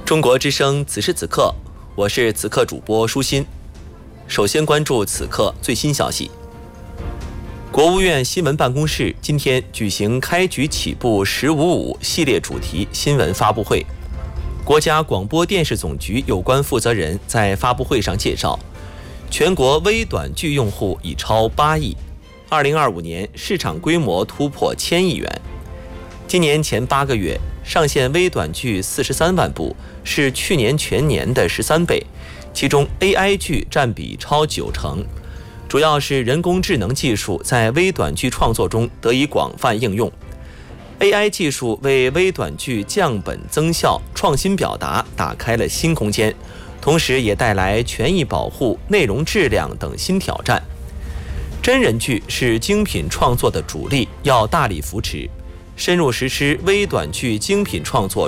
中国之声此时此刻，我是此刻主播舒心。首先关注此刻最新消息。国务院新闻办公室今天举行开局起步“1055”系列主题新闻发布会。国家广播电视总局有关负责人在发布会上介绍，全国微短剧用户已超8亿，2025年市场规模突破1000亿元。今年前8个月上线微短剧43万部，是去年全年的13倍，其中 AI 剧占比超90%，主要是人工智能技术在微短剧创作中得以广泛应用。AI 技术为微短剧降本增效、创新表达打开了新空间，同时也带来权益保护、内容质量等新挑战。真人剧是精品创作的主力，要大力扶持，深入实施微短剧精品创作